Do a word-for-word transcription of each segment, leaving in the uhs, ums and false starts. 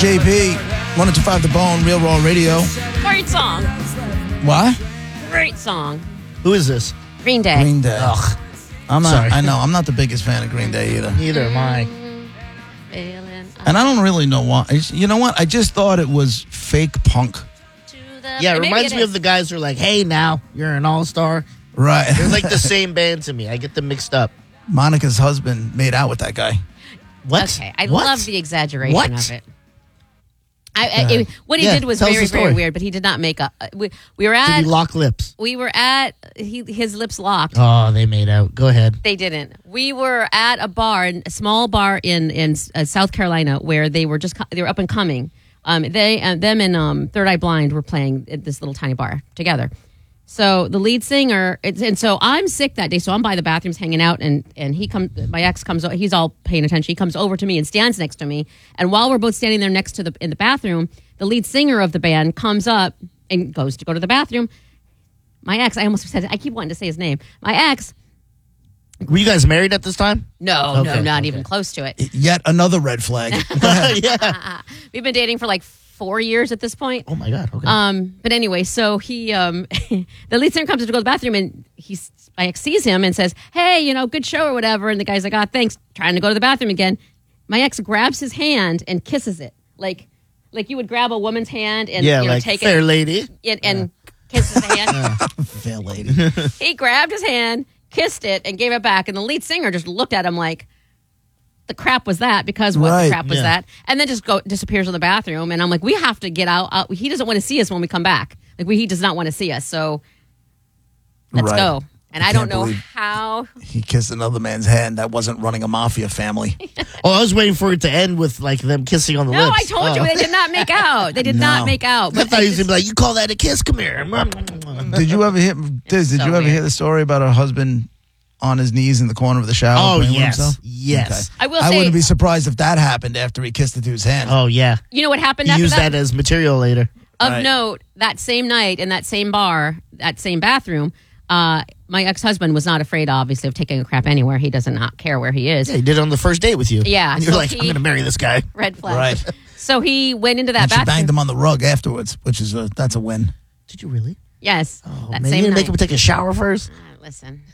J P, one oh two point five The Bone, Real Raw Radio. Great song. What? Great song. Who is this? Green Day. Green Day. Ugh. I'm not, Sorry. I know, I'm not the biggest fan of Green Day either. Neither am I. Feeling And I don't really know why. I just- You know what? I just thought it was fake punk. to the- Yeah, it Maybe reminds it me is. of the guys who are like, hey, now, you're an all-star. Right. They're like the same band to me. I get them mixed up. Monica's husband made out with that guy. What? Okay, I What? love the exaggeration What? of it. I, I, it- what he Yeah, did was tell us very, the story. very weird, but he did not make up. uh, We, we were Did at, he lock lips? we were at, he, his lips locked. Oh, they made out. Go ahead. They didn't. We were at a bar, a small bar in in uh, South Carolina, where they were just co- they were up and coming. Um, they uh, them and um, Third Eye Blind were playing at this little tiny bar together. So the lead singer, it's, and so I'm sick that day. So I'm by the bathrooms hanging out, and and he comes. My ex comes. o- He's all paying attention. He comes over to me and stands next to me. And while we're both standing there next to the in the bathroom, the lead singer of the band comes up and goes to go to the bathroom. My ex, I almost said, I keep wanting to say his name. My ex. Were you guys married at this time? No, Okay, no, not okay. even close to it. Yet another red flag. Yeah. We've been dating for like four years at this point. Oh, my God. Okay. Um, but anyway, so he, um, the lead singer comes to go to the bathroom, and he, my ex sees him and says, "Hey, you know, good show or whatever." And the guy's like, "Ah, thanks." Trying to go to the bathroom again. My ex grabs his hand and kisses it, like, like you would grab a woman's hand and yeah, you know, like take fair it lady. and, and kiss his hand. Fair lady. He grabbed his hand, kissed it, and gave it back. And the lead singer just looked at him like, the crap was that? Because what Right, the crap was yeah. that? And then just go disappears in the bathroom. And I'm like, we have to get out. out. He doesn't want to see us when we come back. Like we, he does not want to see us. So let's Right. go. And I I, don't can't know believe- how. He kissed another man's hand that wasn't running a mafia family. Oh, I was waiting for it to end with like them kissing on the No, lips. I told Oh. you they did not make out. They did No. not make out. I But thought he was it's- gonna be like, "You call that a kiss? Come here." Did you ever hear? Diz, did so you ever weird. hear the story about her husband on his knees in the corner of the shower? Oh praying with yes, himself? yes. I will I say, wouldn't be surprised if that happened after he kissed the dude's hand. Oh yeah. you know what happened He after used that? that as material later. Of Right. note, that same night in that same bar, that same bathroom, uh, my ex-husband was not afraid, obviously, of taking a crap anywhere. He does not care where he is. Yeah, he did it on the first date with you. Yeah, and you're so like, he- "I'm gonna marry this guy." Red flag. Right. So he went into that And she bathroom. banged him on the rug afterwards, which is a that's a win. Did you really? Yes. Oh that man, same you didn't night. make him take a shower first. Uh, listen.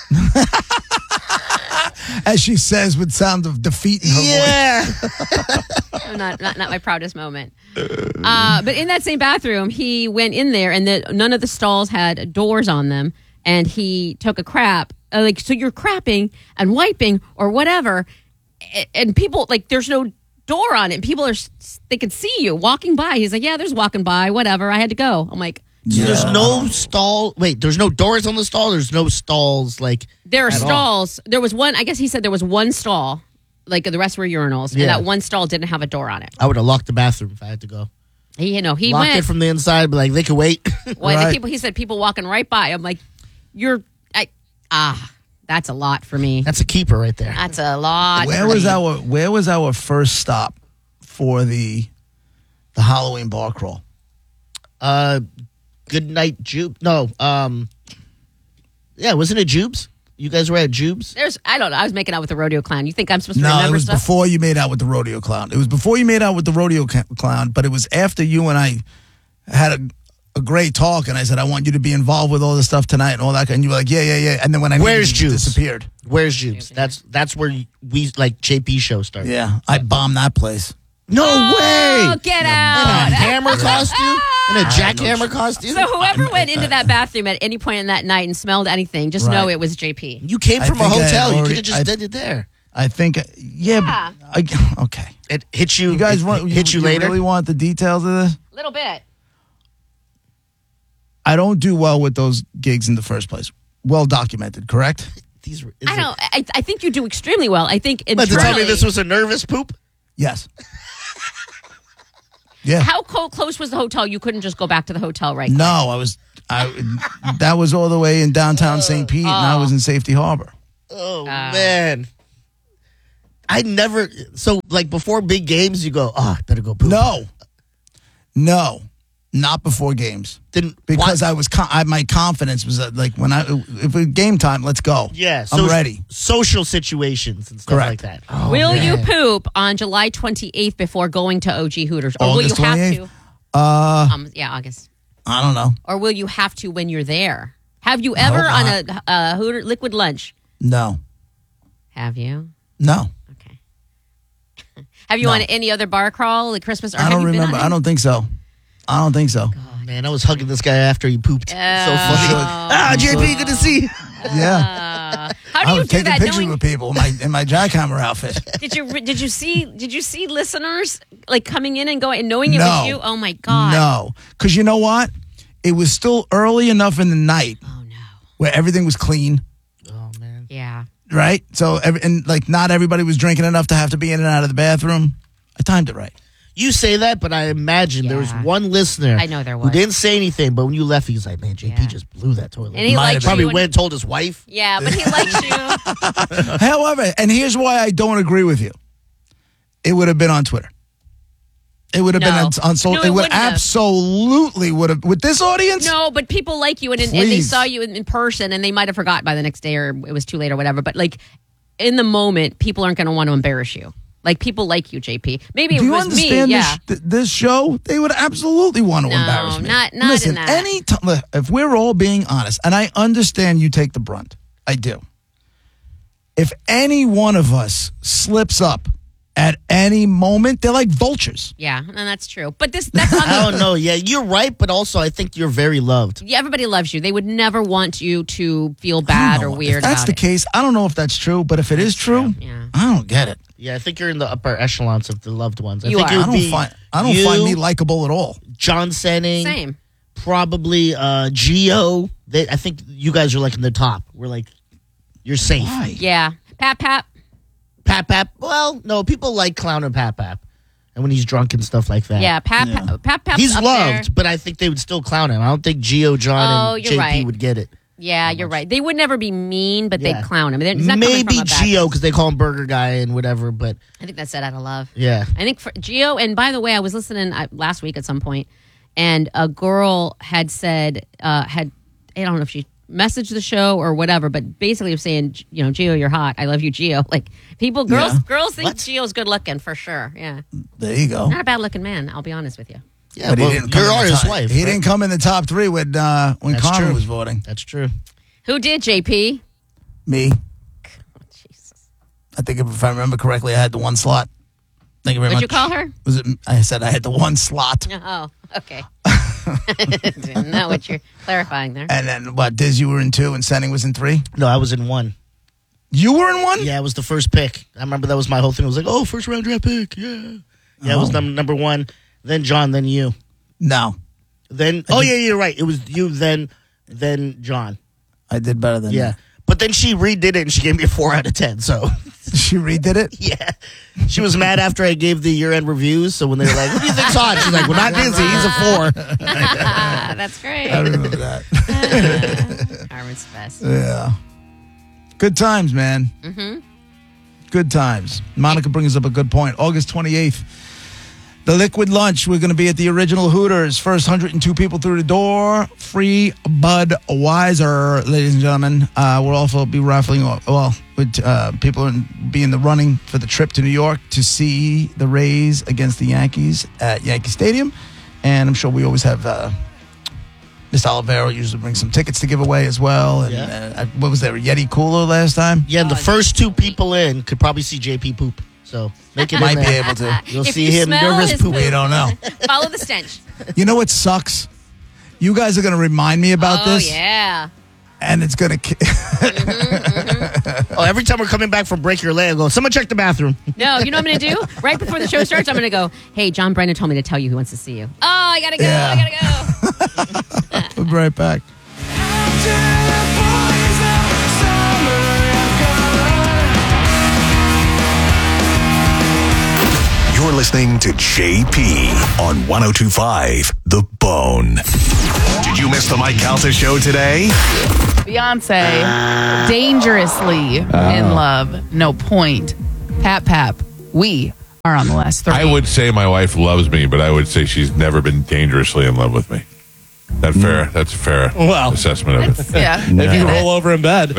As she says with sound of defeat in her voice. Yeah. No, not, not not my proudest moment. Uh, but in that same bathroom, he went in there, and the, none of the stalls had doors on them. And he took a crap. Uh, like, so you're crapping and wiping or whatever, a- and people like there's no door on it. And people are s- they could see you walking by. He's like, yeah, there's walking by. Whatever. I had to go. I'm like, So there's no stall. Wait, there's no doors on the stall. There's no stalls. Like there are At all. stalls. There was one. I guess he said there was one stall. Like the rest were urinals, Yeah. and that one stall didn't have a door on it. I would have locked the bathroom if I had to go. He, you know, he Locked went. it from the inside, but like they could wait. Well, Right. the people, he said people walking right by. I'm like, you're, I, ah, that's a lot for me. That's a keeper right there. That's a lot. Where for was me. our Where was our first stop for the the Halloween bar crawl? Uh, good night, Jube. No, um, yeah, wasn't it Jubes? You guys were at Jubes. There's, I don't know. I was making out with the rodeo clown. You think I'm supposed to No, it remember was stuff? before you made out with the rodeo clown. It was before you made out with the rodeo ca- clown, but it was after you and I had a, a great talk, and I said I want you to be involved with all this stuff tonight and all that. And you were like, yeah, yeah, yeah. And then when I Where's needed you, you Juice? disappeared. Where's Jubes? That's that's where we like J P show started. Yeah, I bombed that place. No Oh, way! get In a out! hammer costume? In a jackhammer costume? So whoever went into that bathroom at any point in that night and smelled anything, just know Right. it was J P. You came I from a think I had hotel. You already- could have just I- did it there. I think, yeah, Yeah. but I, okay. It hit you. You guys it, want hit you, later. really want the details of this? Little bit. I don't do well with those gigs in the first place. Well documented, correct? These were, I don't. I, I think you do extremely well. I think But to tell me internally- this was a nervous poop? Yes. Yeah. How co- close was the hotel? You couldn't just go back to the hotel, right? No, I was. I that was all the way in downtown Saint Pete, and I was in Safety Harbor. Oh, man. I never. So, like, before big games, you go, oh, I better go poop. No, no. Not before games. Then Because why- I was, con- I, my confidence was that, like, when I, if it's game time, let's go. yeah, I'm so- ready. Social situations and stuff Correct. like that. will man. you poop on July twenty-eighth before going to O G Hooters? Or August will you have twenty-eighth? to? Uh, Um, yeah, August. I don't know. Or will you have to when you're there? Have you ever on not. a uh, Hooter liquid lunch? No. Have you? No. Okay. Have you No. on any other bar crawl like Christmas? Or I have don't you been remember. on I any? don't think so. I don't think so. Man, I was hugging this guy after he pooped. so funny. Oh. Ah, J P, good to see you. Yeah. Uh, how do I you was do taking that? pictures Knowing, with people in my, in my jackhammer outfit. did you did you see did you see listeners like coming in and going and knowing it No. was you? Oh my god! No. Because you know what? It was still early enough in the night Oh no! where everything was clean, Oh, man. Yeah. right? So, every, and like not everybody was drinking enough to have to be in and out of the bathroom. I timed it right. You say that, but I imagine there was Yeah. one listener I know there who was. didn't say anything, but when you left, he was like, man, J P Yeah. just blew that toilet. And he Might likes have Probably you. and- went and told his wife. Yeah, but he likes you. However, and here's why I don't agree with you. It would have been on Twitter. It would have No. been on, on social. No, it it would wouldn't have. absolutely would have with this audience. No, but people like you, and, and they Please. saw you in, in person, and they might have forgot by the next day, or it was too late, or whatever. But like in the moment, people aren't going to want to embarrass you. Like people like you, J P. Maybe Do it you was understand me. this, Yeah. th- this show? They would absolutely want to No, embarrass me. not- not in Listen, that. any t- look, if we're all being honest, and I understand you take the brunt, I do. If any one of us slips up at any moment, they're like vultures. Yeah, and that's true. But this that's on I the don't know. Yeah, you're right, but also I think you're very loved. Yeah, everybody loves you. They would never want you to feel I don't bad or know. weird If that's about the it. case, I don't know if that's true, but if it is true, Yeah. I don't get it. Yeah, I think you're in the upper echelons of the loved ones. I You think are. it I would don't be find I don't you, find me likable at all. John Senning, Same. probably uh, Gio. They, I think you guys are like in the top. We're like, you're safe. Why? Yeah. Pap Pap. Pap Pap. Well, no, people like clowning Pap Pap, and when he's drunk and stuff like that. Yeah, Pap Yeah. Pap. Pap Pap's he's up loved, there. but I think they would still clown him. I don't think Gio, John, Oh, and you're J P right. would get it. Yeah, you're right. They would never be mean, but Yeah. they'd clown him. They're- It's not coming Maybe from a bad Gio place. because they call him Burger Guy and whatever. But I think that's said out of love. yeah, I think for Gio, and by the way, I was listening uh, last week at some point, and a girl had said, uh, had, I don't know if she messaged the show or whatever, but basically was saying, you know, Gio, you're hot. I love you, Gio. Like, people, girls, Yeah. girls think What? Gio's good looking for sure. Yeah. There you go. Not a bad looking man, I'll be honest with you. yeah. But well, he didn't come you're in the his top- wife. He right? didn't come in the top three when uh, when That's Connor true. was voting. That's true. Who did, J P? Me, Jesus. I think if I remember correctly, I had the one slot. Thank you very What'd much. you call her? Was it? I said I had the one slot, Oh, okay. Didn't know what you're clarifying there. and then what? Diz, you were in two, and Senning was in three. No, I was in one. You were in one. Yeah, it was the first pick. I remember that was my whole thing. It was like, oh, first round draft pick. Yeah. Yeah, it was Oh. num- number one. Then John, then you. No, Then, oh, yeah, you're right. It was you, then then John. I did better than Yeah. But then she redid it and she gave me a four out of ten. So, you. She redid it. yeah. She was mad after I gave the year end reviews. So when they were like, what do you think's hot? She's like, well, not Dizzy. He's a four. Ah, that's great. I remember that. Carmen's the best. Yeah. Good times, man. Mm-hmm. Good times. Monica brings up a good point. August twenty-eighth, the Liquid Lunch. We're going to be at the original Hooters. First one hundred two people through the door. Free Budweiser, ladies and gentlemen. Uh, we'll also be raffling, off, well, with uh, people in, be in the running for the trip to New York to see the Rays against the Yankees at Yankee Stadium. And I'm sure we always have... Uh, Mister Olivero usually brings some tickets to give away as well. And Yeah. uh, what was there, a Yeti cooler last time? Yeah, the first two people in could probably see J P poop. So make it in Might be there. able to. You'll If see you him smell nervous his poop. We don't know. Follow the stench. You know what sucks? You guys are going to remind me about Oh, this, yeah. and it's going to. Oh, every time we're coming back from break your leg, I go, someone check the bathroom. No, you know what I'm going to do? Right before the show starts, I'm going to go, hey, John Brennan told me to tell you he wants to see you. Oh, I got to go. Yeah. I got to go. We'll be right back. You're listening to J P on one oh two point five The Bone. Did you miss the Mike Calta show today? Beyonce, dangerously in love. No point. Pap Pap, we are on the last thirty. I would say my wife loves me, but I would say she's never been dangerously in love with me. That fair? That's a fair Well, assessment of it. Yeah. if you roll over in bed.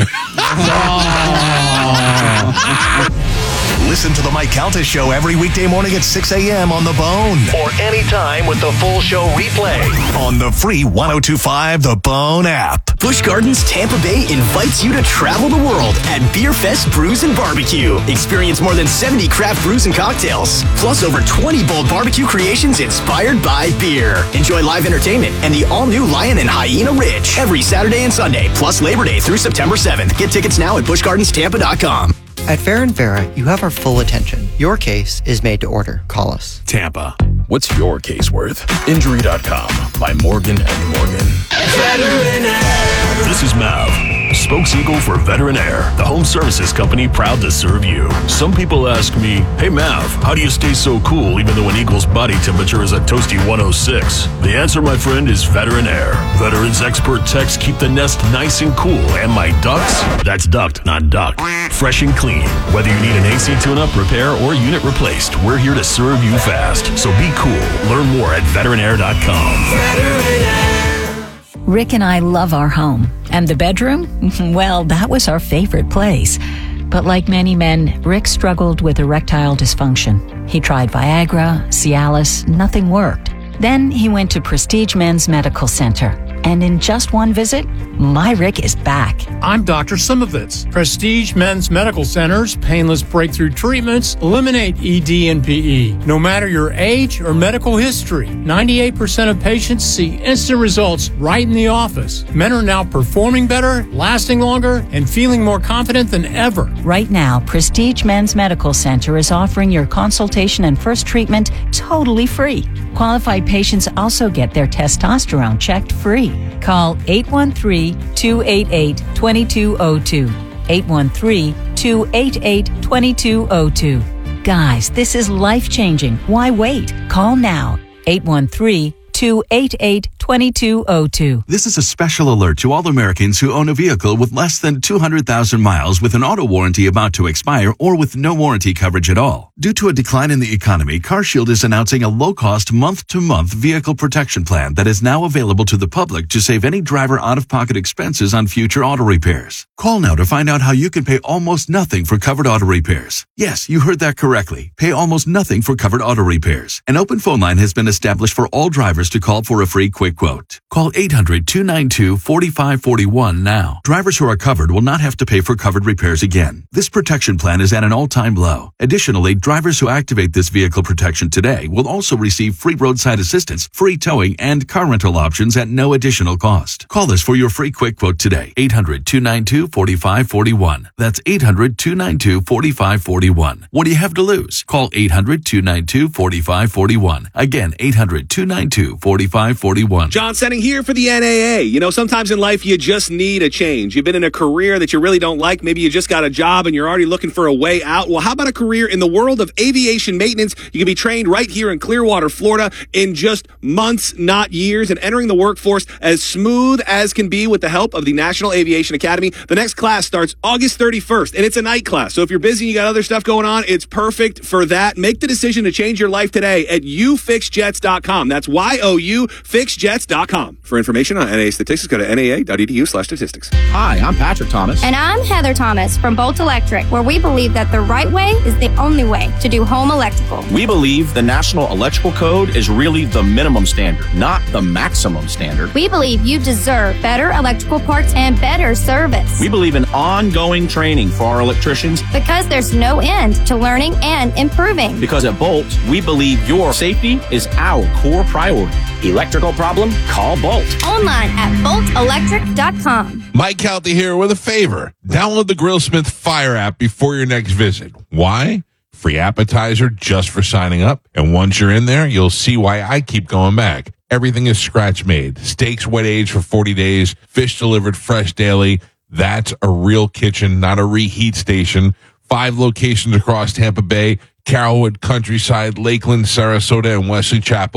Listen to the Mike Calta Show every weekday morning at six a.m. on The Bone. Or anytime with the full show replay on the free one oh two five The Bone app. Busch Gardens Tampa Bay invites you to travel the world at Beer Fest Brews and Barbecue. Experience more than seventy craft brews and cocktails, plus over twenty bold barbecue creations inspired by beer. Enjoy live entertainment and the all-new Lion and Hyena Ridge every Saturday and Sunday, plus Labor Day through September seventh. Get tickets now at busch gardens tampa dot com. At Farah and Farah, you have our full attention. Your case is made to order. Call us. Tampa. What's your case worth? Injury dot com by Morgan and Morgan. This is Mav, spokes-eagle for Veterinaire, the home services company proud to serve you. Some people ask me, hey Mav, how do you stay so cool even though an eagle's body temperature is a toasty one oh six? The answer, my friend, is Veterinaire. Veterans expert techs keep the nest nice and cool, and my ducks, that's ducked, not ducked, fresh and clean. Whether you need an A C tune-up, repair, or unit replaced, we're here to serve you fast. So be cool. Learn more at veterinaire dot com. Rick and I love our home. And the bedroom? Well, that was our favorite place. But like many men, Rick struggled with erectile dysfunction. He tried Viagra, Cialis, nothing worked. Then he went to Prestige Men's Medical Center. And in just one visit, my Rick is back. I'm Doctor Simovitz. Prestige Men's Medical Center's painless breakthrough treatments eliminate E D and P E. No matter your age or medical history, ninety-eight percent of patients see instant results right in the office. Men are now performing better, lasting longer, and feeling more confident than ever. Right now, Prestige Men's Medical Center is offering your consultation and first treatment totally free. Qualified patients also get their testosterone checked free. Call eight one three, two eight eight, two two zero two. eight one three, two eight eight, two two zero two. Guys, this is life-changing. Why wait? Call now. eight one three, two eight eight, two two zero two. This is a special alert to all Americans who own a vehicle with less than two hundred thousand miles with an auto warranty about to expire or with no warranty coverage at all. Due to a decline in the economy, CarShield is announcing a low-cost month-to-month vehicle protection plan that is now available to the public to save any driver out-of-pocket expenses on future auto repairs. Call now to find out how you can pay almost nothing for covered auto repairs. Yes, you heard that correctly. Pay almost nothing for covered auto repairs. An open phone line has been established for all drivers to call for a free quick quote. Call eight hundred, two nine two, four five four one now. Drivers who are covered will not have to pay for covered repairs again. This protection plan is at an all-time low. Additionally, drivers who activate this vehicle protection today will also receive free roadside assistance, free towing, and car rental options at no additional cost. Call us for your free quick quote today. eight hundred, two nine two, four five four one. That's eight hundred, two nine two, four five four one. What do you have to lose? Call eight hundred, two nine two, four five four one. Again, eight hundred, two nine two, four five four one. John Setting here for the N A A. You know, sometimes in life you just need a change. You've been in a career that you really don't like. Maybe you just got a job and you're already looking for a way out. Well, how about a career in the world of aviation maintenance? You can be trained right here in Clearwater, Florida in just months, not years, and entering the workforce as smooth as can be with the help of the National Aviation Academy. The next class starts August thirty-first, and it's a night class. So if you're busy and you got other stuff going on, it's perfect for that. Make the decision to change your life today at you fix jets dot com. That's Y O U fix jets dot com. For information on N A A statistics, go to N A A dot E D U slash statistics. Hi, I'm Patrick Thomas. And I'm Heather Thomas from Bolt Electric, where we believe that the right way is the only way to do home electrical. We believe the National Electrical Code is really the minimum standard, not the maximum standard. We believe you deserve better electrical parts and better service. We believe in ongoing training for our electricians. Because there's no end to learning and improving. Because at Bolt, we believe your safety is our core priority. Electrical problem? Call Bolt. Online at bolt electric dot com. Mike Calta here with a favor. Download the Grillsmith Fire app before your next visit. Why? Free appetizer just for signing up. And once you're in there, you'll see why I keep going back. Everything is scratch made. Steaks wet aged for forty days. Fish delivered fresh daily. That's a real kitchen, not a reheat station. Five locations across Tampa Bay, Carrollwood, Countryside, Lakeland, Sarasota, and Wesley Chapel.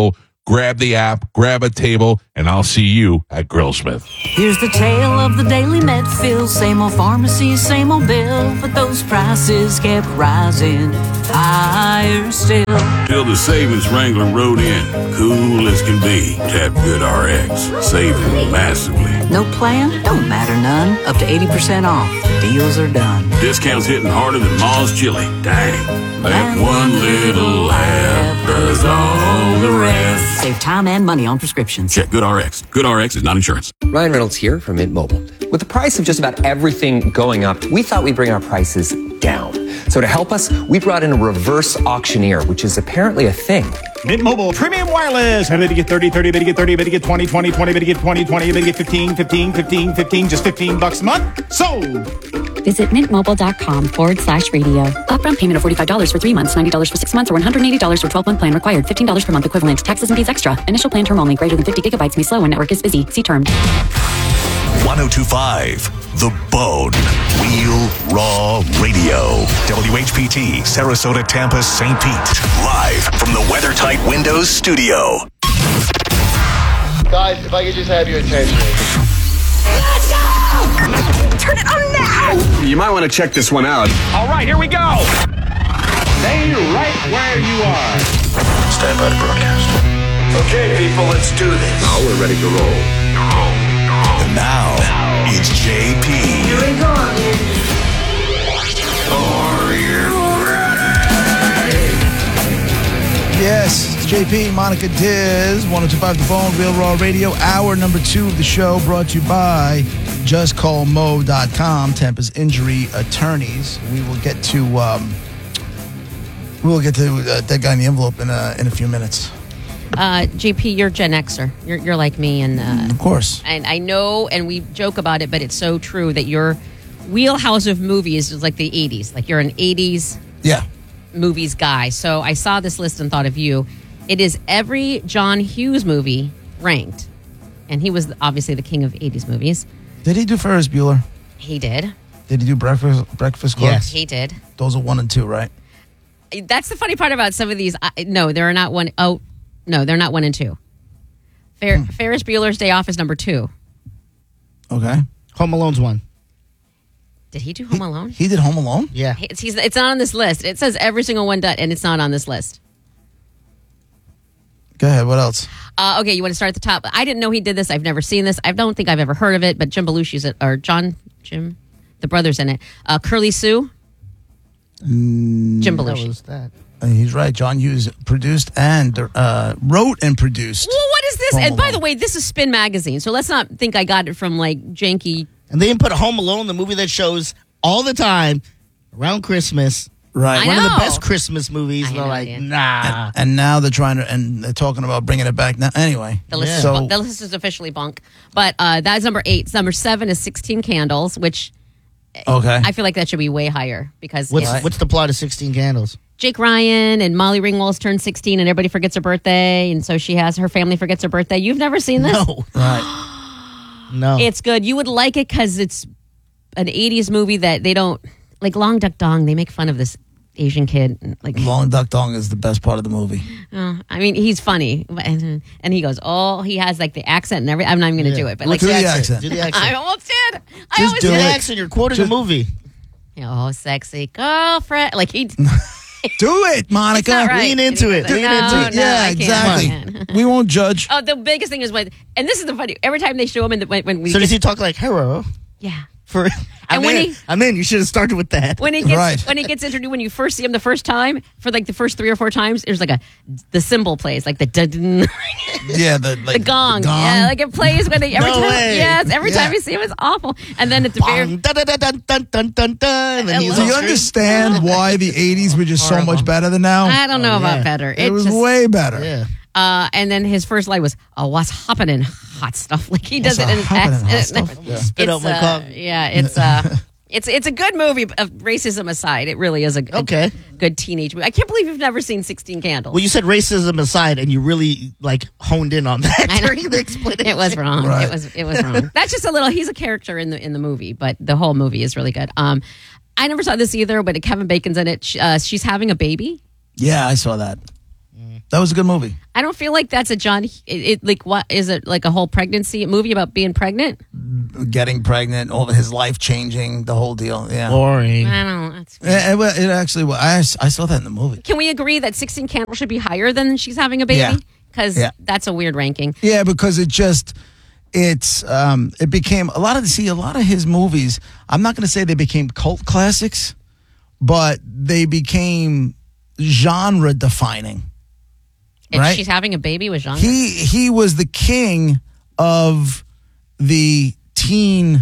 grab the app, grab a table, and I'll see you at Grillsmith. Here's the tale of the daily Medfill. Same old pharmacy, same old bill, but those prices kept rising higher still. Till the savings Wrangler rode in, cool as can be. Tap GoodRx, saving massively. No plan? Don't matter none. Up to eighty percent off. Deals are done. Discounts hitting harder than Ma's chili. Dang, that one little app does all the rest. Save time and money on prescriptions. Check GoodRx. GoodRx is not insurance. Ryan Reynolds here from Mint Mobile. With the price of just about everything going up, we thought we'd bring our prices down. So to help us, we brought in a reverse auctioneer, which is apparently a thing. Mint Mobile Premium Wireless. How to get thirty, thirty, better get thirty, better get twenty, twenty, twenty, better get twenty, twenty, better get fifteen, fifteen, fifteen, fifteen, just fifteen bucks a month. Sold. Visit mintmobile.com forward slash radio. Upfront payment of forty-five dollars for three months, ninety dollars for six months, or one hundred eighty dollars for twelve-month plan required. fifteen dollars per month equivalent. Taxes and fees extra. Initial plan term only. Greater than fifty gigabytes may slow when network is busy. See terms. one oh two point five The Bone. Real Raw Radio. W H P T, Sarasota, Tampa, Saint Pete. Live from the WeatherTight Windows studio. Guys, if I could just have your attention. Let's go! Turn it on now! You might want to check this one out. All right, here we go! Stay right where you are. Stand by to broadcast. Okay, people, let's do this. Now we're ready to roll. And now, it's J P. Here we go. Are you ready? Yes, it's J P, Monica Diz, one oh two point five The Bone, Real Raw Radio. Hour number two of the show brought to you by just call mo dot com, Tampa's injury attorneys. We will get to um, we will get to uh, that guy in the envelope in a, in a few minutes. Uh, J P, you're Gen Xer. You're, you're like me, and uh, of course. And I know, and we joke about it, but it's so true that your wheelhouse of movies is like the eighties. Like you're an eighties yeah. movies guy. So I saw this list and thought of you. It is every John Hughes movie ranked, and he was obviously the king of eighties movies. Did he do Ferris Bueller? He did. Did he do Breakfast Breakfast Club? Yes, he did. Those are one and two, right? That's the funny part about some of these. I, no, there are not one. Oh, no, they're not one and two. Fer- hmm. Ferris Bueller's Day Off is number two. Okay. Home Alone's one. Did he do Home Alone? He did Home Alone? Yeah. It's, he's, it's not on this list. It says every single one, done, and it's not on this list. Go ahead. What else? Uh, okay, you want to start at the top? I didn't know he did this. I've never seen this. I don't think I've ever heard of it, but Jim Belushi's it, or John, Jim, the brother's in it. Uh, Curly Sue. Mm, Jim Belushi. What was that? Uh, he's right. John Hughes produced and uh, wrote and produced. Well, what is this? Home and by Alone. the way, this is Spin Magazine, so let's not think I got it from like janky. And they didn't put Home Alone, the movie that shows all the time around Christmas. Right. I One know. of the best Christmas movies. I They're know, like, yeah. nah. And, and now they're trying to, and they're talking about bringing it back now. Anyway. The list, yeah. is, so, bunk. the list is officially bunk. But uh, that's number eight. Number seven is sixteen Candles, which okay. I feel like that should be way higher because What's, it's- what's the plot of sixteen Candles? Jake Ryan and Molly Ringwald's turned sixteen and everybody forgets her birthday. And so she has, her family forgets her birthday. You've never seen this? No. Right. No. It's good. You would like it because it's an eighties movie that they don't, like Long Duck Dong, they make fun of this Asian kid. Like Long Duck Dong is the best part of the movie. Oh, I mean, he's funny. And, and he goes, oh, he has like the accent and everything. I'm not even going to Yeah. do it. But What's like the the accent? Do the accent. I almost did. I Just almost do did. the accent. You're quoting Just- a movie. Oh, sexy girlfriend. Like he. Do it, Monica. It's not right. Lean into it. Lean No, into it. no, yeah, I can't. I exactly. can't. We won't judge. Oh, the biggest thing is when, and this is the funny. Every time they show him in the when, when we So get, does he talk like, hello? yeah. For, I'm when in. he- I'm in. You should have started with that. When he gets Right. when he gets introduced, when you first see him the first time, for like the first three or four times, there's like a the cymbal plays, like the dun, Yeah, the, like, the gong. the gong. Yeah, like it plays when he, every No time. way. Yes, every Yeah. time you see him, it's awful. And then at the very Bong, dun, dun, dun, dun, dun, dun, dun, and then he's Do on you screen. understand why the eighties were just so Horrible. much better than now? I don't know Oh, about yeah. better. it was just, way better. Yeah. Uh, and then his first line was, "Oh, what's happening, hot stuff?" Like he does What's it in his happening, hot accent. stuff? Yeah. Spit out It's, my uh, cock. Yeah, it's uh, it's it's a good movie. Of racism aside, it really is a, a Okay. good teenage movie. I can't believe you've never seen sixteen Candles. Well, you said racism aside, and you really like honed in on that I know. during the explanation. It was wrong. Right. It was it was wrong. That's just a little. He's a character in the in the movie, but the whole movie is really good. Um, I never saw this either, but Kevin Bacon's in it. Sh- Uh, she's having a baby. Yeah, I saw that. That was a good movie. I don't feel like that's a John. It, it like what is it like a whole pregnancy movie about being pregnant? Getting pregnant, all of his life changing, the whole deal. Yeah, boring. I don't know. That's It, it, it actually was. I, I saw that in the movie. Can we agree that sixteen Candles should be higher than she's having a baby? Yeah. Because Yeah. that's a weird ranking. Yeah, because it just it's um it became a lot of see a lot of his movies. I'm not going to say they became cult classics, but they became genre defining. And Right? she's having a baby with Jean. He he was the king of the teen.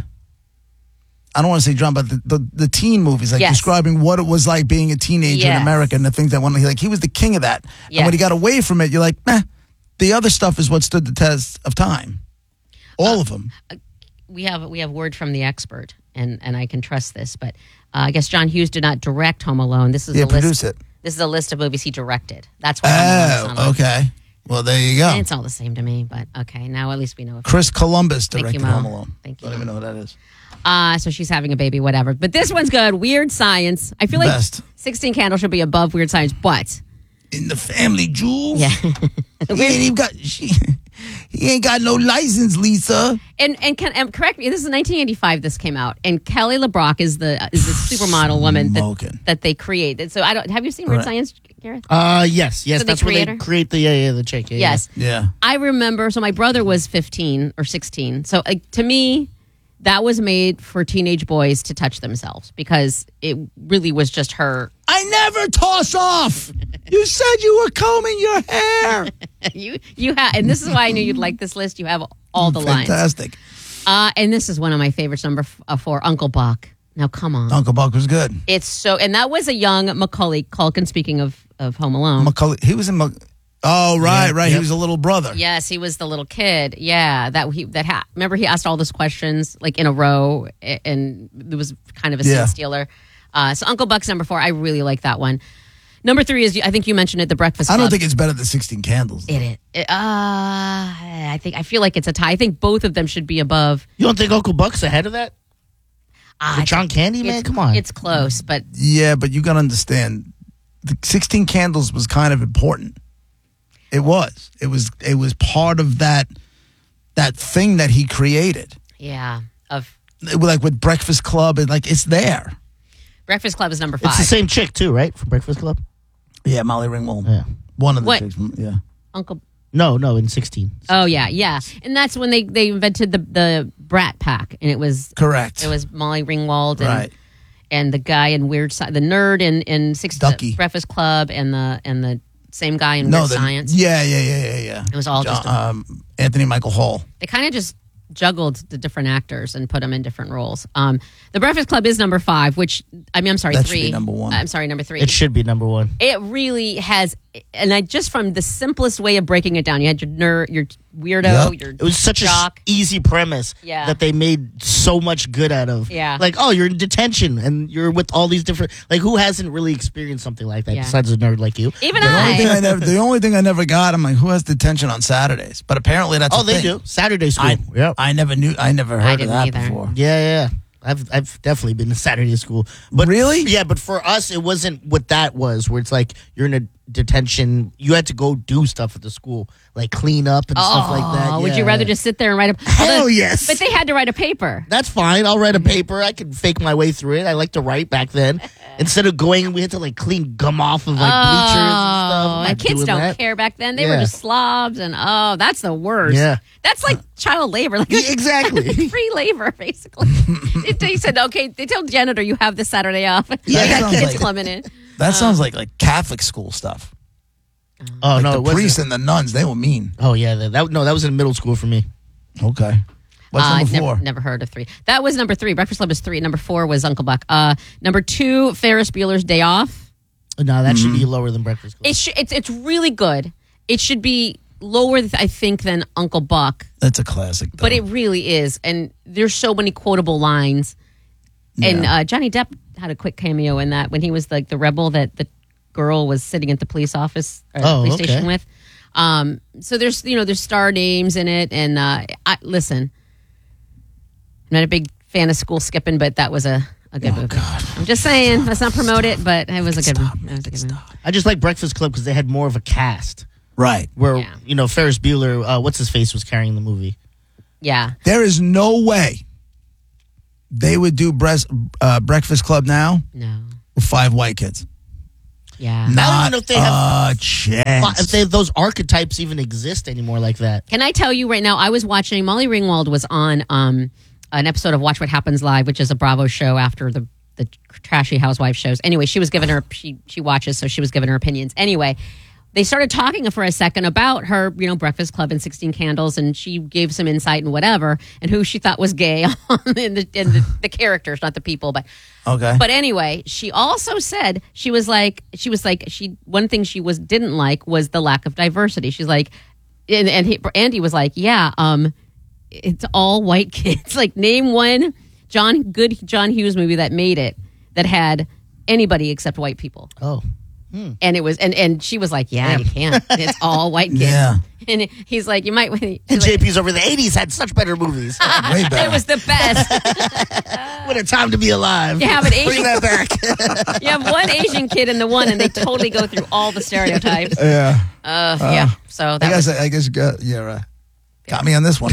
I don't want to say drama, but the, the, the teen movies, like Yes. describing what it was like being a teenager Yes. in America and the things that went. Like he was the king of that. And when he Yes. got away from it, you're like, meh. The other stuff is what stood the test of time. All of them. we have we have word from the expert, and and I can trust this. But uh, I guess John Hughes did not direct Home Alone. This is Yeah, a list. produce it. This is a list of movies he directed. That's why. Home Alone's on Oh, it. okay. Well, there you go. It's all the same to me, but okay. Now at least we know. Chris Columbus Thank you, directed Mo. Home Alone. Thank you. I don't even know who that is. Uh, so she's having a baby, whatever. But this one's good. Weird Science. I feel like Best. sixteen Candles should be above Weird Science, but In the family jewels. yeah. He ain't even got. She, he ain't got no license, Lisa. And and can and correct me. This is nineteen eighty-five. This came out, and Kelly LeBrock is the is the supermodel woman that, that they created. So I don't. Have you seen Weird Right. Science, Gareth? Uh, yes, yes. So the That's where they creator? create the yeah, yeah, the chick. Yeah, Yes. Yeah. I remember. So my brother was fifteen or sixteen. So like, to me, that was made for teenage boys to touch themselves because it really was just her. I never toss off. You said you were combing your hair. you you have, and this is why I knew you'd like this list. You have all the lines. Fantastic. Uh, and this is one of my favorites. Number f- uh, four, Uncle Buck. Now come on. Uncle Buck was good. It's so, and that was a young Macaulay Culkin. Speaking of of Home Alone, Macaulay, he was in. Mac- oh right, Yeah, right. yep. He was a little brother. yes, he was the little kid. Yeah, that he that ha- remember he asked all those questions like in a row, a- and it was kind of a scene Yeah. stealer. Uh, so Uncle Buck's number four. I really like that one. Number three is I think you mentioned it, The Breakfast I Club. don't think it's better than sixteen Candles. it. It, it uh, I think I feel like it's a tie. I think both of them should be above. You don't think Uncle Buck's ahead of that? Uh, With John Candy, man? it's- Come on. It's close, but Yeah, but you got to understand, the sixteen Candles was kind of important. It was. It was. It was part of that that thing that he created. yeah, of It was like with Breakfast Club, and like it's there. Breakfast Club is number five. It's the same chick too, right? From Breakfast Club. Yeah, Molly Ringwald. Yeah. One of the What? chicks. from- Yeah. Uncle. No, no, in sixteen. Oh yeah, yeah, and that's when they they invented the the Brat Pack, and it was Correct. It was Molly Ringwald and Right. and the guy in Weird Science, the nerd in in six Ducky. Breakfast Club, and the and the same guy in No, Weird the, Science. Yeah, yeah, yeah, yeah, yeah. It was all just a- um, Anthony Michael Hall. They kind of just juggled the different actors and put them in different roles. Um, the Breakfast Club is number five, which I mean, I'm sorry, That should three. be number one. I'm sorry, number three. It should be number one. It really has, and I just from the simplest way of breaking it down, you had your nerd, your weirdo, Yep. your It was such a jock. s- easy premise Yeah. that they made so much good out of. Yeah. Like, oh, you're in detention and you're with all these different. Like, who hasn't really experienced something like that Yeah. besides a nerd like you? Even The only, thing I I. never, the only thing I never got, I'm like, who has detention on Saturdays? But apparently that's Oh, a they thing. do. Saturday school. I, Yep. I never knew. I never heard of didn't that either. before. Yeah, yeah. I've I've definitely been to Saturday school. But Really? Yeah, but for us it wasn't what that was, where it's like you're in a detention, you had to go do stuff at the school, like clean up and stuff like that. Oh, would Yeah, you rather yeah. just sit there and write a Hell although- yes. But they had to write a paper. That's fine. I'll write a paper. I can fake my way through it. I like to write back then. Instead of going, we had to like clean gum off of like bleachers and stuff. I'm Oh, not and kids doing don't that. care back then. They were Yeah. just slobs, and oh, that's the worst. Yeah. That's like child labor. Like Yeah, exactly. free labor, basically. If they said, okay, they tell janitor you have this Saturday off. Yeah, I got sounds kids like- coming in. That sounds like like Catholic school stuff. Oh Like no, the it wasn't. priests and the nuns, they were mean. Oh yeah, that, that no, that was in middle school for me. Okay. What's Uh, number never, four? never heard of three. That was number three. Breakfast Club is three. Number four was Uncle Buck. Uh, number two, Ferris Bueller's Day Off. No, that should Mm-hmm. be lower than Breakfast Club. It sh- it's it's really good. It should be lower, I think, than Uncle Buck, That's a classic. Though. but it really is. And there's so many quotable lines. And Yeah. uh, Johnny Depp had a quick cameo in that when he was like the rebel that the girl was sitting at the police office or Oh, police okay. station with. Um, so there's you know there's star names in it, and uh, I, listen, I'm not a big fan of school skipping, but that was a, a good movie. I'm just saying, let's not promote it, but it was a good one. It was a good movie. I just like Breakfast Club because they had more of a cast. Right. Where, you know, Ferris Bueller, uh, what's his face, was carrying the movie. Yeah. There is no way they would do breast, uh, Breakfast Club now No. with five white kids. Yeah. I don't Not even know if they have a chance. If they, those archetypes even exist anymore like that. Can I tell you right now, I was watching, Molly Ringwald was on um, an episode of Watch What Happens Live, which is a Bravo show after the, the trashy housewife shows. Anyway, she was giving her, she, she watches, so she was giving her opinions. Anyway, they started talking for a second about her, you know, Breakfast Club and sixteen Candles, and she gave some insight and whatever, and who she thought was gay in the in the, the characters, not the people, but okay. But anyway, she also said she was like she was like she one thing she was didn't like was the lack of diversity. She's like, and, and he, Andy was like, yeah, um, it's all white kids. Like, name one John good John Hughes movie that made it that had anybody except white people. Oh. Hmm. And it was, and, and she was like, yeah, Yeah. you can't. It's all white kids. Yeah. And he's like, you might. And J P's over the eighties had such better movies. Way better. It was the best. What a time to be alive. You have an Bring Asian. that back. You have one Asian kid and the one, and they totally go through all the stereotypes. Yeah. Uh, Uh, yeah. So I that guess was. I guess you got, you're, uh, got me on this one.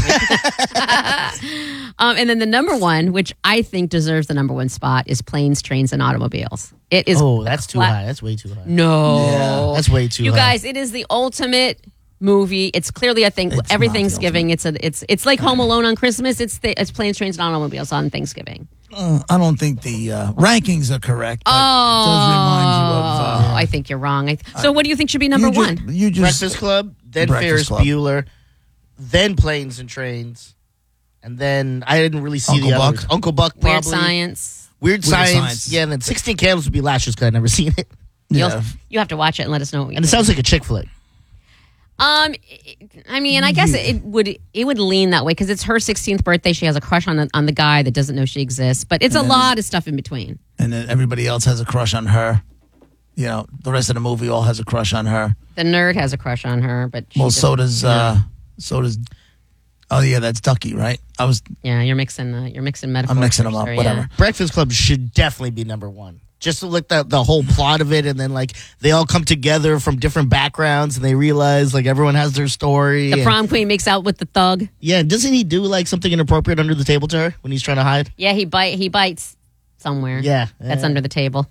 Um, and then the number one, which I think deserves the number one spot, is Planes, Trains, and Automobiles. It is. Oh, that's too cla- high. That's way too high. No, Yeah, that's way too You high. guys, it is the ultimate movie. It's clearly a thing. Every Thanksgiving, it's a. It's it's like Home Alone on Christmas. It's the, it's Planes, Trains, and Automobiles on Thanksgiving. Uh, I don't think the uh, rankings are correct. But Oh, it does remind you of. Uh, I think you're wrong. I th- so, what do you think should be number you ju- one? You just Breakfast Club, then Breakfast Ferris Club. Bueller, then Planes and Trains, and then I didn't really see Uncle the Buck? others. Uncle Buck, probably. Weird Science. Weird, Weird Science. Science. Yeah, and then sixteen Candles would be last just because I'd never seen it. You'll, you have to watch it and let us know what you And it think. sounds like a chick flick. Um, I mean, I guess it would it would lean that way because it's her sixteenth birthday. She has a crush on the, on the guy that doesn't know she exists, but it's a lot of stuff in between. and then everybody else has a crush on her. You know, the rest of the movie all has a crush on her. The nerd has a crush on her, but she Well, just- so does uh, so does. Oh yeah, that's Ducky, right? I was. yeah. You're mixing uh, you're mixing metaphors. I'm mixing them up. there, Whatever. yeah. Breakfast Club should definitely be number one. Just to look at the whole plot of it, and then like they all come together from different backgrounds, and they realize like everyone has their story. The and- prom queen makes out with the thug. Yeah, doesn't he do like something inappropriate under the table to her when he's trying to hide? Yeah, he bite he bites somewhere. Yeah, that's yeah. under the table.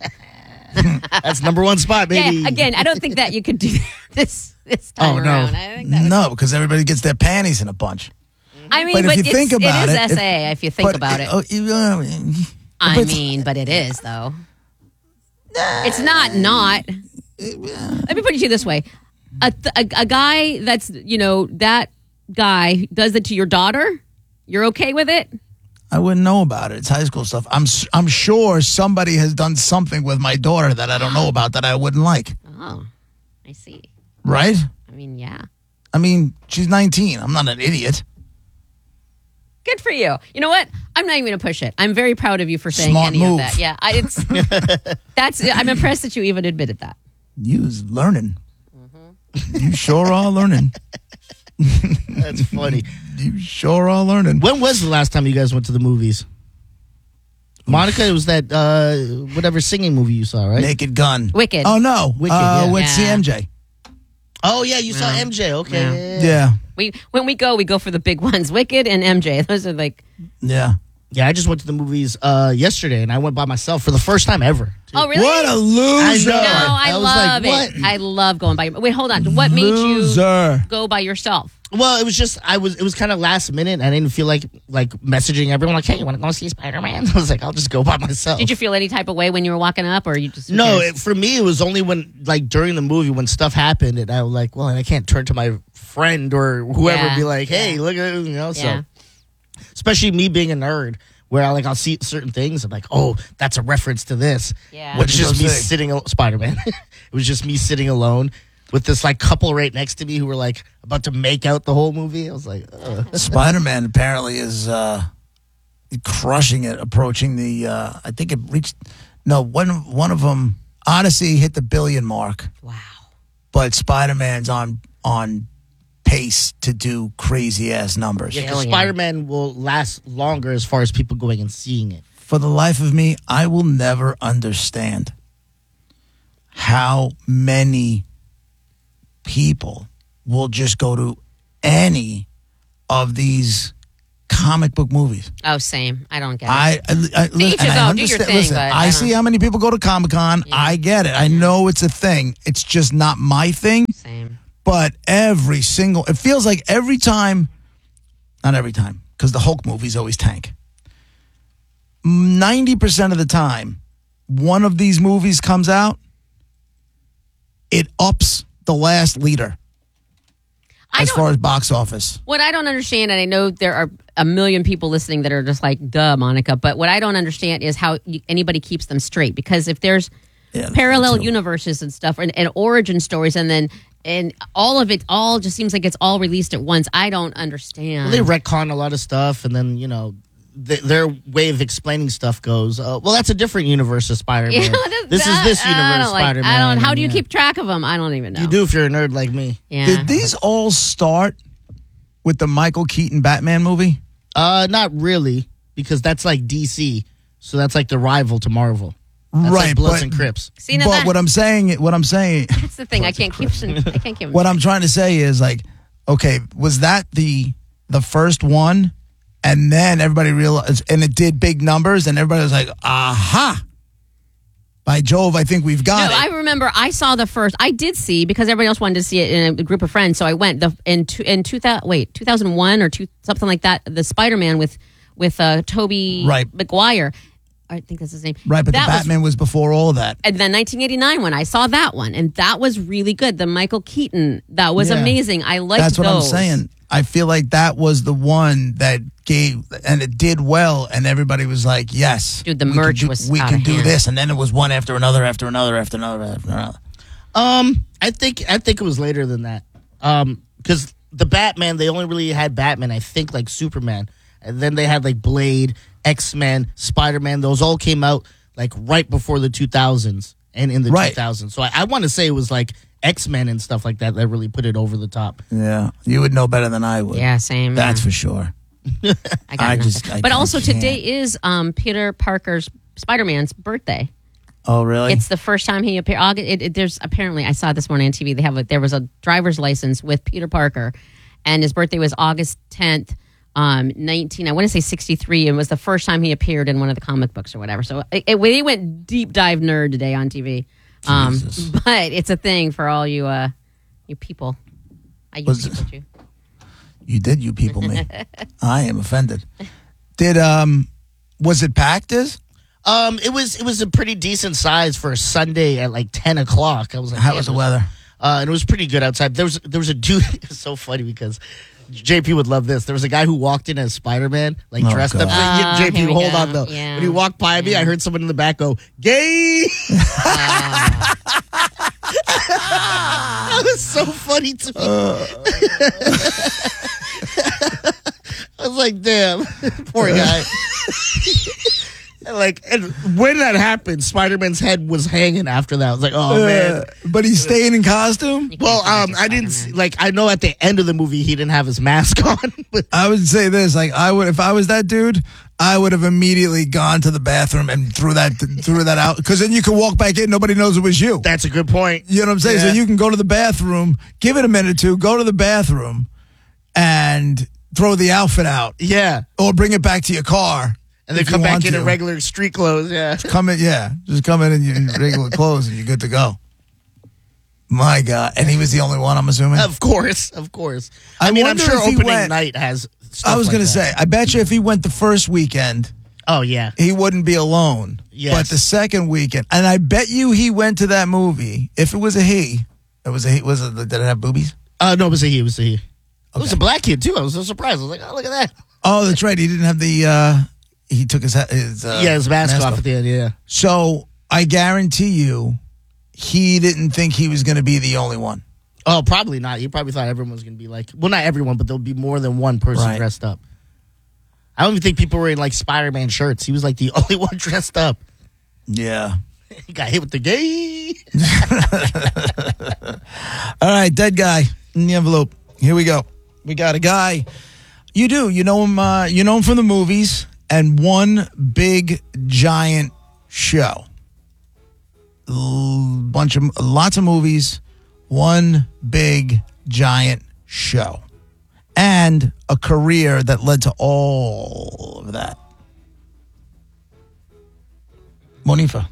That's number one spot, baby. Yeah, again, I don't think that you could do this this time Oh no, around. I think that was, no, because everybody gets their panties in a bunch. I mean, But but, if you it's, think about it is it, S A if you think but about it- it. oh, you, uh, I but- mean, but it is though. It's not not. Let me put it to you this way: a, th- a a guy that's you know that guy does it to your daughter. You're okay with it? I wouldn't know about it. It's high school stuff. I'm s- I'm sure somebody has done something with my daughter that I don't know about that I wouldn't like. Oh, I see. Right? I mean, yeah. I mean, she's nineteen. I'm not an idiot. Good for you. You know what? I'm not even going to push it. I'm very proud of you for saying Smart any move. of that. Yeah, I, it's that's. I'm impressed that you even admitted that. You's learning. Mm-hmm. You sure are learning. That's funny. You sure are learning. When was the last time you guys went to the movies? Monica, it was that uh, whatever singing movie you saw, right? Naked Gun. Wicked. Oh no, Wicked, uh, yeah. with Yeah. C M J. Oh yeah, you saw Yeah. M J. Okay. Yeah. Yeah. yeah, yeah. Yeah, We when we go, we go for the big ones. Wicked and M J. Those are like. yeah. Yeah, I just went to the movies uh, yesterday, and I went by myself for the first time ever. too. Oh really? What a loser! I know. No, I, I was love like, it. I love going by. Wait, hold on. What made you Loser. go by yourself? Well, it was just I was it was kind of last minute. I didn't feel like like messaging everyone like, "Hey, you want to go see Spider Man?" I was like, "I'll just go by myself." Did you feel any type of way when you were walking up, or you just who No, cares? it, for me, it was only when, like, during the movie when stuff happened, and I was like, well, I can't turn to my friend or whoever Yeah. and be like, hey, Yeah. look at it, you know, Yeah. so. Especially me being a nerd, where I, like, I'll see certain things, I'm like, oh, that's a reference to this. Yeah. But it's What'd you just go me see? sitting, al- Spider-Man. It was just me sitting alone with this, like, couple right next to me who were, like, about to make out the whole movie. I was like, ugh. Spider-Man apparently is uh, crushing it, approaching the. Uh, I think it reached. No, one one of them, Odyssey, hit the billion mark. Wow. But Spider-Man's on on pace to do crazy ass numbers. Yeah, 'cause Billion. Spider-Man will last longer as far as people going and seeing it. for the life of me, I will never understand how many people will just go to any of these comic book movies. Oh, same. I don't get it. I, I, I, To each and his I own. Do your understand- thing, listen, but I I see don't- how many people go to Comic-Con. I get it. I know it's a thing. It's just not my thing. Same. But every single, it feels like every time, not every time, because the Hulk movies always tank. ninety percent of the time, one of these movies comes out, it ups the last leader as far as box office. What I don't understand, and I know there are a million people listening that are just like, duh, Monica, but what I don't understand is how you, anybody keeps them straight. Because if there's parallel universes and stuff and, and origin stories and then and all of it all just seems like it's all released at once, I don't understand. Well, they retcon a lot of stuff, and then, you know, th- their way of explaining stuff goes, uh, well, that's a different universe of Spider-Man. Yeah, that- this is this I universe don't like- Spider-Man. I don't. How do you yeah. keep track of them? I don't even know. You do if you're a nerd like me. Yeah. Did these all start with the Michael Keaton Batman movie? Uh, not really, because that's like D C, so that's like the rival to Marvel. That's right, like Bloods but, and Crips. See, now but that- what I'm saying, what I'm saying, That's the thing. I can't keep. I can't keep. what I'm trying to say is like, okay, was that the the first one, and then everybody realized, and it did big numbers, and everybody was like, aha! By Jove, I think we've got No, it. I remember I saw the first. I did see because everybody else wanted to see it in a group of friends, so I went. The in two, in two thousand wait two thousand one or two something like that. The Spider-Man with with uh, Tobey Right. Maguire. I think that's his name. right, but that the Batman was, before all of that. And then nineteen eighty-nine when I saw that one, and that was really good. The Michael Keaton, that was Yeah. amazing. I liked That's what those. I'm saying. I feel like that was the one that gave, and it did well, and everybody was like, yes. Dude, the we can merch do- was We out can of do hand. this, and then it was one after another, after another, after another, after another. Um, I think I think it was later than that. Um, because the Batman, they only really had Batman. I think like Superman, and then they had like Blade, X-Men, Spider-Man. Those all came out like right before the two thousands and in the Right. two thousands. So I, I want to say it was like X-Men and stuff like that that really put it over the top. Yeah, you would know better than I would. Yeah, same. That's for sure. I got I nothing. just- I but can't- also can't. today is um, Peter Parker's Spider-Man's birthday. Oh, really? It's the first time he appeared. August, it, it, there's apparently I saw this morning on T V. They have a, there was a driver's license with Peter Parker, and his birthday was August tenth, um, nineteen. I want to say sixty-three, and was the first time he appeared in one of the comic books or whatever. So it, it, they went deep dive nerd today on T V. Um, but it's a thing for all you uh, you people. I use Was- people too. You did, you people, me. I am offended. Did um, was it packed? Is Um, it was it was a pretty decent size for a Sunday at like ten o'clock. I was like, How damn, was the it weather? Uh, and it was pretty good outside. There was there was a dude. It was so funny because J P would love this. There was a guy who walked in as Spider Man, like Oh, dressed up. God. Oh, J P, here we hold go. on though. Yeah. When he walked by me, I heard someone in the back go, "Gay." That was so funny to me. I was like, damn, poor guy. And like, and when that happened, Spider-Man's head was hanging after that. I was like, oh, man. Uh, but he's staying in costume. Well, um, I didn't see, like, I know at the end of the movie he didn't have his mask on. But I would say this: like, I would, if I was that dude, I would have immediately gone to the bathroom and threw that threw that out, because then you can walk back in, nobody knows it was you. that's a good point. You know what I'm saying? Yeah. So you can go to the bathroom, give it a minute or two, go to the bathroom, and throw the outfit out, Yeah. or bring it back to your car, And then if you come back want in to. in regular street clothes. Yeah. Come in, yeah, just come in in your in regular clothes, and you're good to go. My God, and he was the only one, I'm assuming. Of course. Of course. I, I mean, I'm wonder sure if he opening went- night has stuff I was like going to that. say, I bet you if he went the first weekend, Oh, yeah. he wouldn't be alone. Yes. But the second weekend, and I bet you he went to that movie. If it was a he, it was a he. Was it? Did it have boobies? Uh, no, it was a he. It was a he. It was a black kid, too. I was so surprised. I was like, oh, look at that. Oh, that's right. He didn't have the. uh He took his ha- his uh, yeah, his mask, off at the end, yeah. So I guarantee you, he didn't think he was going to be the only one. Oh, probably not. He probably thought everyone was going to be like, well, not everyone, but there'll be more than one person Right. dressed up. I don't even think people were in like Spider-Man shirts. He was like the only one dressed up. Yeah. He got hit with the gay. All right, dead guy in the envelope. Here we go. We got a guy. You do. You know him. Uh, you know him from the movies, and one big giant show. L- bunch of lots of movies, one big giant show, and a career that led to all of that. Monifa.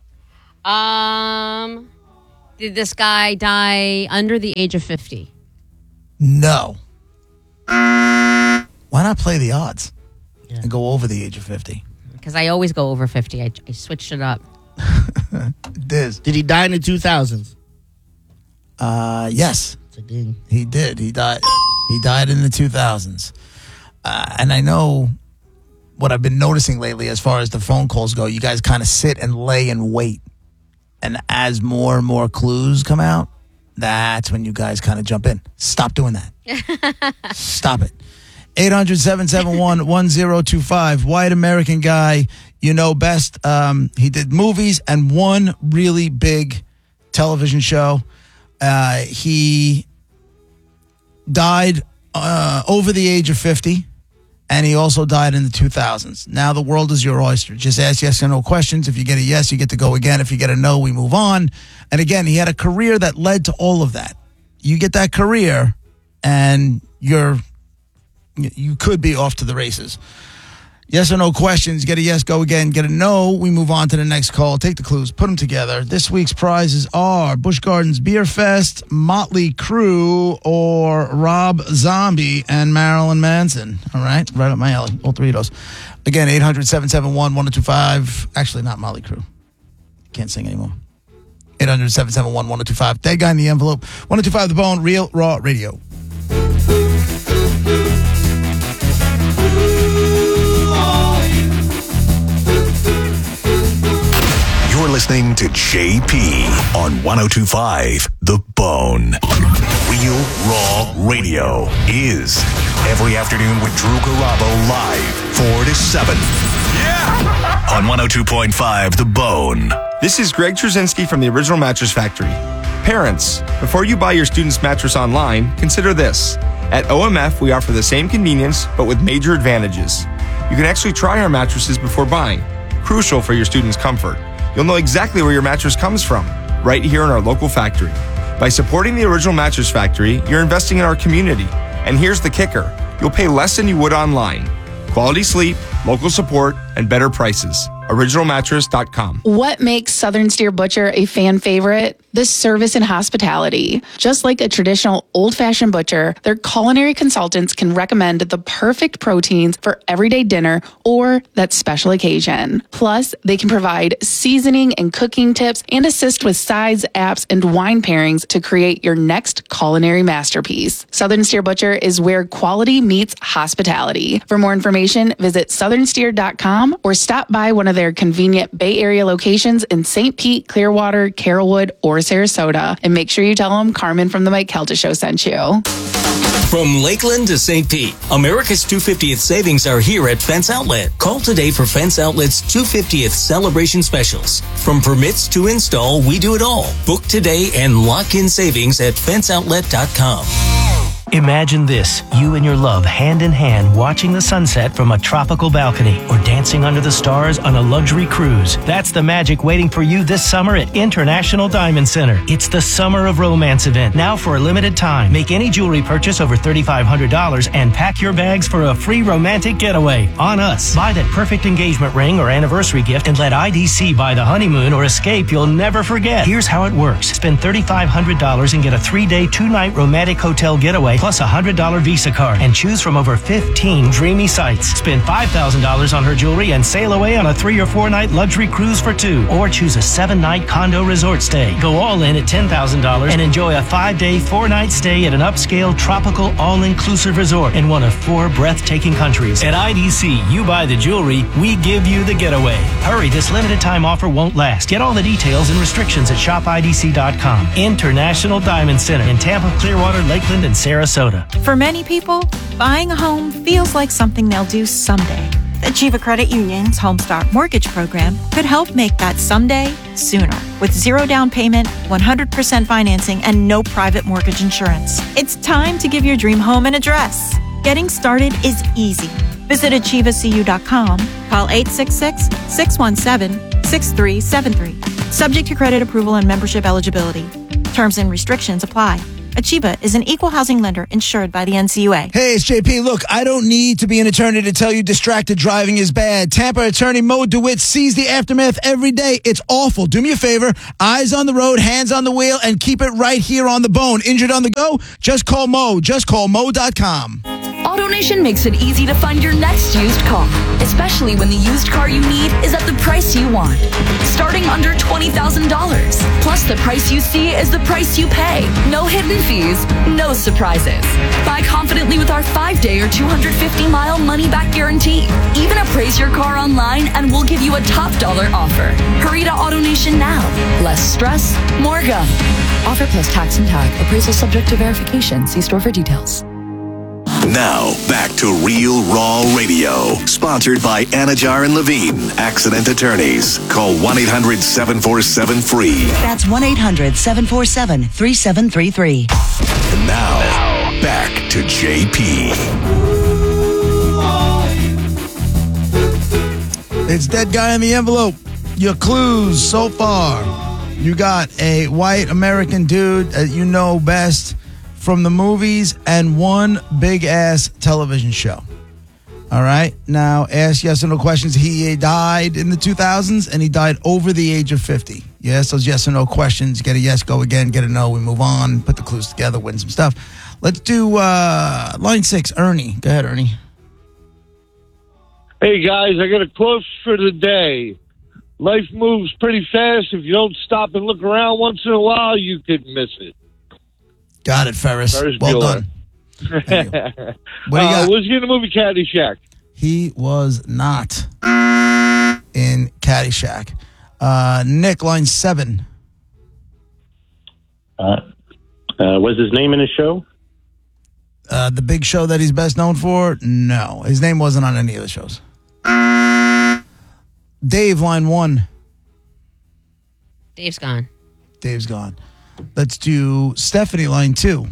Um, did this guy die under the age of fifty? No. Why not play the odds yeah. and go over the age of fifty? Because I always go over fifty. I, I switched it up. Diz. Did he die in the two thousands? Uh, yes. It's a ding. He did. He died. He died in the two thousands. Uh, and I know what I've been noticing lately as far as the phone calls go, you guys kind of sit and lay and wait. And as more and more clues come out, that's when you guys kind of jump in. Stop doing that. Stop it. eight hundred, seven seven one, one zero two five. White American guy, you know best. Um, he did movies and one really big television show. Uh, he died uh, over the age of fifty, and he also died in the two thousands. Now the world is your oyster. Just ask yes or no questions. If you get a yes, you get to go again. If you get a no, we move on. And again, he had a career that led to all of that. You get that career, and you're you could be off to the races. Yes or no questions. Get a yes, go again. Get a no, we move on to the next call. Take the clues, put them together. This week's prizes are Busch Gardens Beer Fest, Motley Crue, or Rob Zombie and Marilyn Manson. All right, right up my alley, all three of those. Again, eight hundred, seven seven one, one oh two five. Actually, not Motley Crue. Can't sing anymore. eight hundred, seven seven one, one oh two five. Dead guy in the envelope. one oh two five The Bone, Real Raw Radio. You're listening to J P on ten twenty-five The Bone. Real Raw Radio is every afternoon with Drew Garabo live four to seven. Yeah! On one oh two point five The Bone. This is Greg Trzynski from the Original Mattress Factory. Parents, before you buy your student's mattress online, consider this. At O M F, we offer the same convenience, but with major advantages. You can actually try our mattresses before buying, crucial for your student's comfort. You'll know exactly where your mattress comes from, right here in our local factory. By supporting the Original Mattress Factory, you're investing in our community. And here's the kicker. You'll pay less than you would online. Quality sleep, local support, and better prices. original mattress dot com. What makes Southern Steer Butcher a fan favorite? The service and hospitality. Just like a traditional old-fashioned butcher, their culinary consultants can recommend the perfect proteins for everyday dinner or that special occasion. Plus, they can provide seasoning and cooking tips and assist with sides, apps, and wine pairings to create your next culinary masterpiece. Southern Steer Butcher is where quality meets hospitality. For more information, visit southern steer dot com or stop by one of their convenient Bay Area locations in Saint Pete, Clearwater, Carrollwood, or Sarasota. And make sure you tell them Carmen from the Mike Kelta Show sent you. From Lakeland to Saint Pete, America's two hundred fiftieth savings are here at Fence Outlet. Call today for Fence Outlet's two hundred fiftieth celebration specials. From permits to install, we do it all. Book today and lock in savings at fence outlet dot com. Imagine this, you and your love hand in hand watching the sunset from a tropical balcony or dancing under the stars on a luxury cruise. That's the magic waiting for you this summer at International Diamond Center. It's the Summer of Romance event, now for a limited time. Make any jewelry purchase over three thousand five hundred dollars and pack your bags for a free romantic getaway on us. Buy that perfect engagement ring or anniversary gift and let I D C buy the honeymoon or escape you'll never forget. Here's how it works. Spend three thousand five hundred dollars and get a three-day, two-night romantic hotel getaway plus a one hundred dollars Visa card and choose from over fifteen dreamy sites. Spend five thousand dollars on her jewelry and sail away on a three or four night luxury cruise for two, or choose a seven night condo resort stay. Go all in at ten thousand dollars and enjoy a five day, four night stay at an upscale tropical all-inclusive resort in one of four breathtaking countries. At I D C, you buy the jewelry, we give you the getaway. Hurry, this limited time offer won't last. Get all the details and restrictions at shop I D C dot com. International Diamond Center in Tampa, Clearwater, Lakeland, and Sarasota. For many people, buying a home feels like something they'll do someday. The Achieva Credit Union's Homestock Mortgage Program could help make that someday sooner. With zero down payment, one hundred percent financing, and no private mortgage insurance. It's time to give your dream home an address. Getting started is easy. Visit achieva c u dot com. Call eight six six, six one seven, six three seven three. Subject to credit approval and membership eligibility. Terms and restrictions apply. Achieva is an equal housing lender insured by the N C U A. Hey, it's J P. Look, I don't need to be an attorney to tell you distracted driving is bad. Tampa attorney Mo DeWitt sees the aftermath every day. It's awful. Do me a favor. Eyes on the road, hands on the wheel, and keep it right here on the bone. Injured on the go? Just call Mo. Just call Mo dot com. AutoNation makes it easy to find your next used car, especially when the used car you need is at the price you want. Starting under twenty thousand dollars. Plus, the price you see is the price you pay. No hidden fees, no surprises. Buy confidently with our five-day or two hundred fifty mile money-back guarantee. Even appraise your car online and we'll give you a top dollar offer. Hurry to AutoNation now. Less stress, more go. Offer plus tax and tag. Appraisal subject to verification. See store for details. Now, back to Real Raw Radio. Sponsored by Anajar and Levine, Accident Attorneys. Call one eight hundred seven four seven free. That's one eight hundred seven four seven three seven three three. And now, back to J P. It's Dead Guy in the Envelope. Your clues so far. You got a white American dude that you know best from the movies and one big-ass television show. All right? Now, ask yes or no questions. He died in the two thousands, and he died over the age of fifty. Yes, those yes or no questions. Get a yes, go again. Get a no, we move on. Put the clues together, win some stuff. Let's do uh, line six, Ernie. Go ahead, Ernie. Hey, guys, I got a quote for the day. Life moves pretty fast. If you don't stop and look around once in a while, you could miss it. Got it, Ferris. Ferris well Bueller. done. What do you uh, got? was he in the movie Caddyshack? He was not in Caddyshack. Uh, Nick, line seven. Uh, uh, was his name in his show? Uh, the big show that he's best known for? No. His name wasn't on any of the shows. Dave, line one. Dave's gone. Dave's gone. Let's do Stephanie, line two.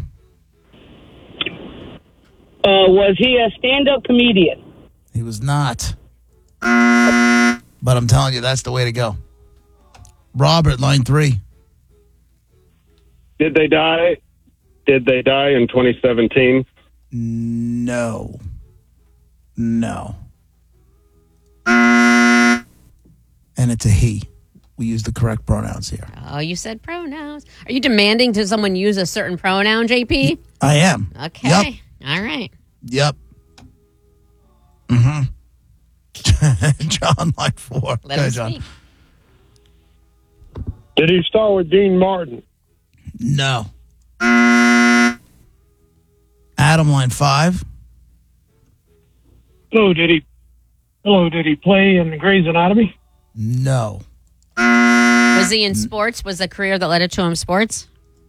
Uh, was he a stand-up comedian? He was not. But I'm telling you, that's the way to go. Robert, line three. Did they die? Did they die in twenty seventeen? No. No. And it's a he. We use the correct pronouns here. Oh, you said pronouns. Are you demanding to someone use a certain pronoun, J P? I am. Okay. Yep. All right. Yep. Mm-hmm. John, line four. Let Go him ahead, John. speak. Did he star with Dean Martin? No. Adam, line five. Hello, did he? Hello, did he play in Grey's Anatomy? No. Was he in sports? Was the career that led it to him sports?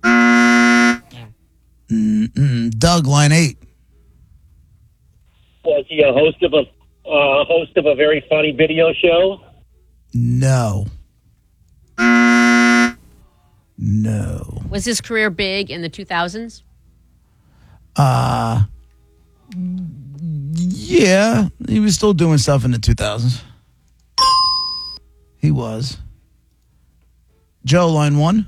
Mm-mm. Doug, line eight. Was he a host of a uh, host of a very funny video show? No. No. Was his career big in the two thousands? Uh, yeah. He was still doing stuff in the two thousands. He was. Joe, line one.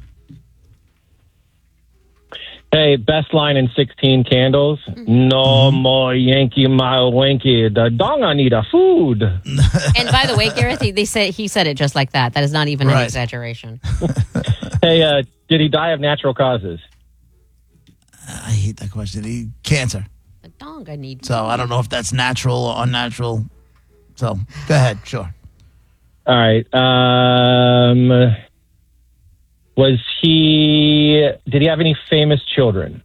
Hey, best line in sixteen Candles. No more Yankee my wanky. The dong I need a food. And by the way, Gareth, he, they say he said it just like that. That is not even an Right. exaggeration. Hey, uh, did he die of natural causes? I hate that question. He cancer. The dong I need. So I don't know if that's natural or unnatural. So go ahead. Sure. All right. Um, was he? Did he have any famous children?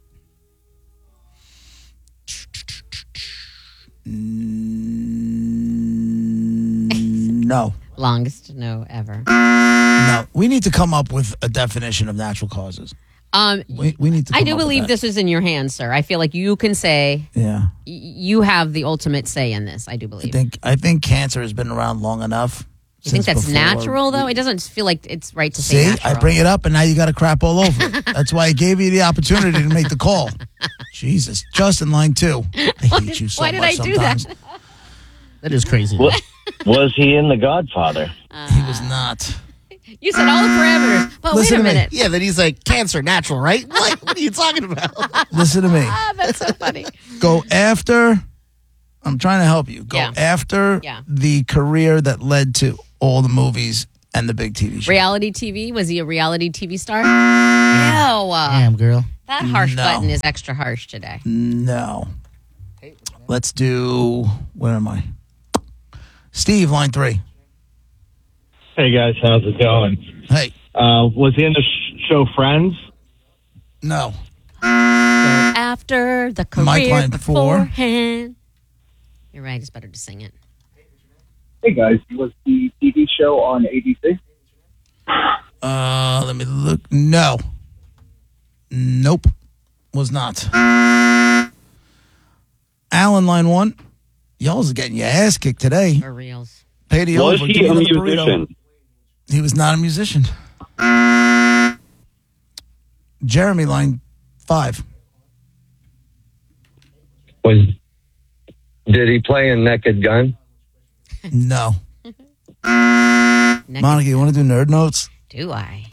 No. Longest no ever. No. We need to come up with a definition of natural causes. Um, We, we need to. I come do up with believe that. this is in your hands, sir. I feel like you can say Yeah. y- you have the ultimate say in this. I do I believe. think I think cancer has been around long enough. You think since that's before- natural, though? It doesn't feel like it's right to say See, natural. I bring it up, and now you got to crap all over it. That's why I gave you the opportunity to make the call. Jesus, Justin, line two. I hate you so Why did much I do sometimes. that? That is crazy. Was, was he in The Godfather? He was not. You said all the parameters, but Listen wait a to me. minute. Yeah, then he's like, cancer, natural, right? What? What are you talking about? Listen to me. Ah, that's so funny. Go after. I'm trying to help you. Go Yeah. after Yeah. the career that led to all the movies and the big T V shows. Reality T V? Was he a reality T V star? No. uh, Damn, girl. That harsh No. button is extra harsh today. No. Let's do. Where am I? Steve, line three. Hey guys, how's it going? Hey. Uh, was he in the sh- show Friends? No. After the career Mike, line four. beforehand. You're right. It's better to sing it. Hey guys, was the T V show on A B C? Uh, let me look. No. Nope. Was not. Alan, line one. Y'all's getting your ass kicked today. For reals. Pay the Was over. he Give me a another musician? burrito. He was not a musician. Jeremy, line five. Was did he play in Naked Gun? No. Monica, you want to do nerd notes? Do I?